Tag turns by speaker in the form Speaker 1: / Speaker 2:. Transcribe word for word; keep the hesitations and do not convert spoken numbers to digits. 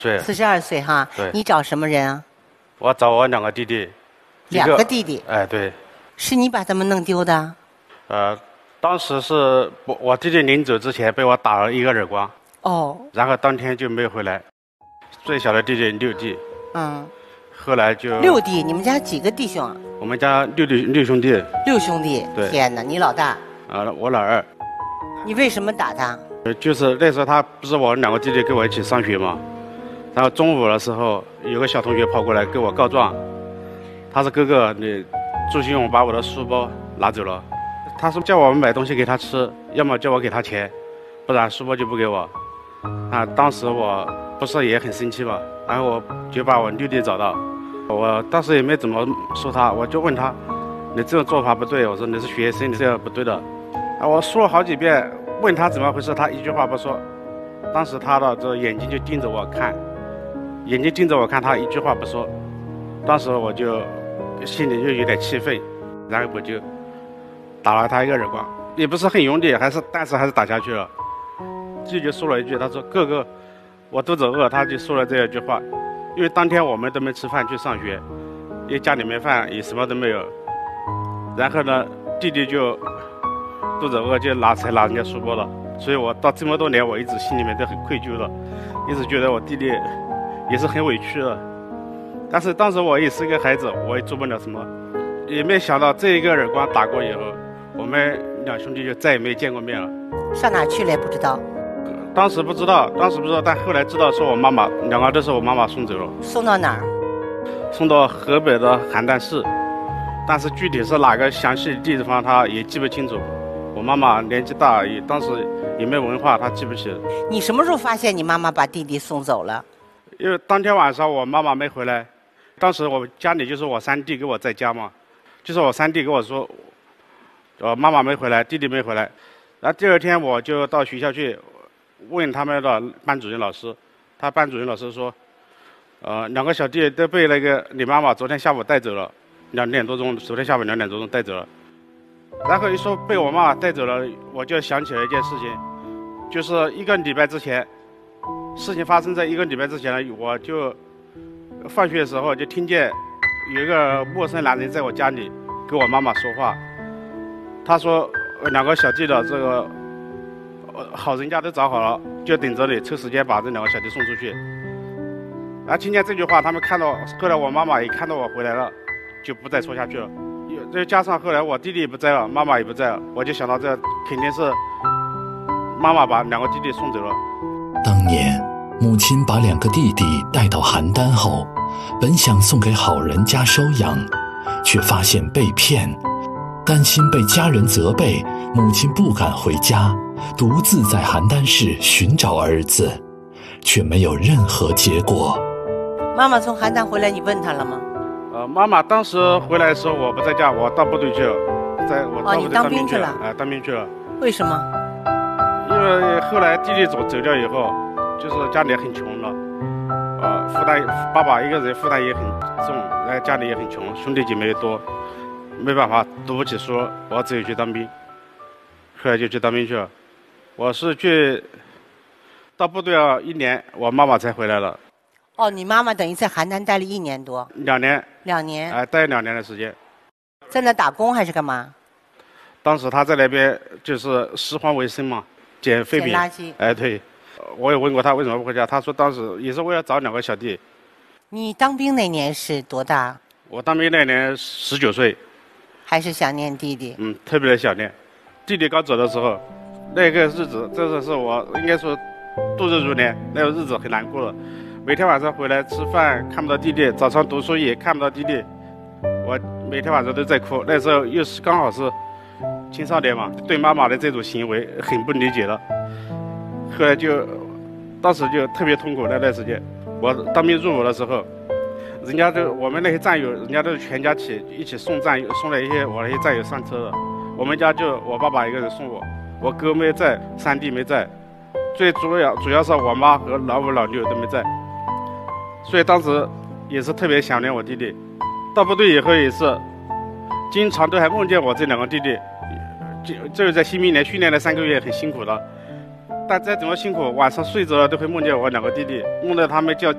Speaker 1: 对，
Speaker 2: 四十二岁哈。
Speaker 1: 对。
Speaker 2: 你找什么人啊？
Speaker 1: 我找我两个弟弟。
Speaker 2: 两个弟弟。
Speaker 1: 哎，对。
Speaker 2: 是你把他们弄丢的？
Speaker 1: 呃，当时是我我弟弟临走之前被我打了一个耳光。
Speaker 2: 哦。
Speaker 1: 然后当天就没有回来。最小的弟弟六弟。
Speaker 2: 嗯。
Speaker 1: 后来就。
Speaker 2: 六弟，你们家几个弟兄啊？
Speaker 1: 我们家六弟六兄弟。
Speaker 2: 六兄弟。
Speaker 1: 对。
Speaker 2: 天哪，你老大。
Speaker 1: 啊，我老二。
Speaker 2: 你为什么打他？
Speaker 1: 就是那时候他不是我两个弟弟跟我一起上学嘛，然后中午的时候有个小同学跑过来跟我告状，他说哥哥你朱新勇把我的书包拿走了，他说叫我们买东西给他吃，要么叫我给他钱，不然书包就不给我。啊，当时我不是也很生气嘛，然后我就把我六弟找到，我当时也没怎么说他，我就问他，你这种做法不对，我说你是学生，你这样不对的。啊，我说了好几遍。问他怎么回事，他一句话不说。当时他的这眼睛就盯着我看，眼睛盯着我看，他一句话不说。当时我就心里就有点气愤，然后我就打了他一个耳光，也不是很用力，还是但是还是打下去了。弟弟就说了一句，他说哥哥，我肚子饿，他就说了这样一句话。因为当天我们都没吃饭去上学，因为家里面饭也什么都没有。然后呢，弟弟就。肚子饿就拿才拿人家书包了，所以我到这么多年，我一直心里面都很愧疚的，一直觉得我弟弟也是很委屈的。但是当时我也是个孩子，我也做不了什么，也没想到这一个耳光打过以后，我们两兄弟就再也没见过面了。
Speaker 2: 上哪去了也不知道。
Speaker 1: 当时不知道，当时不知道，但后来知道是我妈妈，两个都是我妈妈送走了。
Speaker 2: 送到哪儿？
Speaker 1: 送到河北的邯郸市，但是具体是哪个详细地方，他也记不清楚。我妈妈年纪大，也当时也没文化，她记不起。
Speaker 2: 你什么时候发现你妈妈把弟弟送走了？
Speaker 1: 因为当天晚上我妈妈没回来，当时我家里就是我三弟跟我在家嘛，就是我三弟跟我说，呃，妈妈没回来，弟弟没回来。然后第二天我就到学校去问他们的班主任老师，他班主任老师说，呃，两个小弟都被那个你妈妈昨天下午带走了，两点多钟，昨天下午两点多钟带走了。然后一说被我妈妈带走了，我就想起了一件事情，就是一个礼拜之前，事情发生在一个礼拜之前呢，我就放学的时候就听见有一个陌生男人在我家里跟我妈妈说话，他说两个小弟的这个好人家都找好了，就等着你抽时间把这两个小弟送出去。然后听见这句话，他们看到，后来我妈妈也看到我回来了，就不再说下去了。再加上后来我弟弟也不在了，妈妈也不在了，我就想到这肯定是妈妈把两个弟弟送走了。
Speaker 3: 当年母亲把两个弟弟带到邯郸后，本想送给好人家收养，却发现被骗，担心被家人责备，母亲不敢回家，独自在邯郸市寻找儿子，却没有任何结果。
Speaker 2: 妈妈从邯郸回来，你问她了吗？
Speaker 1: 呃，妈妈当时回来的时候我不在家，我到部队去了，在我
Speaker 2: 哦，你当兵去了？
Speaker 1: 哎、呃，当兵去了。
Speaker 2: 为什么？
Speaker 1: 因为后来弟弟走走掉以后，就是家里很穷了，呃，负担爸爸一个人负担也很重，然后家里也很穷，兄弟姐妹也多，没办法读不起书，我只有去当兵。后来就去当兵去了。我是去到部队了一年，我妈妈才回来了。
Speaker 2: 哦，你妈妈等于在邯郸待了一年多。
Speaker 1: 两年。
Speaker 2: 两年。
Speaker 1: 哎、呃，待两年的时间。
Speaker 2: 在那打工还是干嘛？
Speaker 1: 当时他在那边就是拾荒为生嘛，捡废品。
Speaker 2: 捡垃圾。
Speaker 1: 哎，对。我也问过他为什么不回家，他说当时也是为了找两个小弟。
Speaker 2: 你当兵那年是多大？
Speaker 1: 我当兵那年十九岁。
Speaker 2: 还是想念弟弟？
Speaker 1: 嗯，特别的想念。弟弟刚走的时候，那个日子真的是我应该说度日如年，那个日子很难过了。每天晚上回来吃饭看不到弟弟，早上读书也看不到弟弟，我每天晚上都在哭。那时候又是刚好是青少年嘛，对妈妈的这种行为很不理解了。后来就当时就特别痛苦那段时间。我当兵入伍的时候，人家都我们那些战友，人家都是全家起一起送战友，送了一些我那些战友上车的。我们家就我爸爸一个人送我，我哥没在，三弟没在，最主要主要是我妈和老五老六都没在。所以当时也是特别想念我弟弟。到部队以后也是经常都还梦见我这两个弟弟，就就是在新兵连训练了三个月很辛苦的，但再怎么辛苦晚上睡着了都会梦见我两个弟弟，梦到他们叫